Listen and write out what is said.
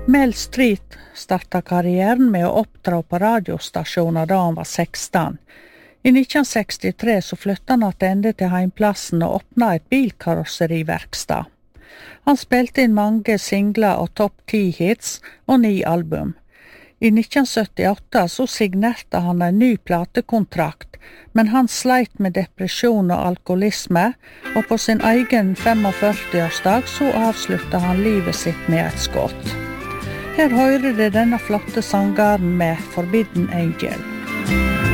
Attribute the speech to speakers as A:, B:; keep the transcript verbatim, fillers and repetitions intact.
A: Mel Street starta karrieren med å opptrå på radiostasjoner da han var seksten. I nitten sekstitre så flytta han attende til heimplassen og åpna et bilkarosseriverkstad. Han spilte inn mange singler og topp ti hits og ni album. I nitten syttiåtte så signerte han en ny platekontrakt, men han sleit med depresjon og alkoholisme, og på sin egen femogførti-årsdag så avslutta han livet sitt med et skott. Her hører det denne flotte sangaren med Forbidden Angel.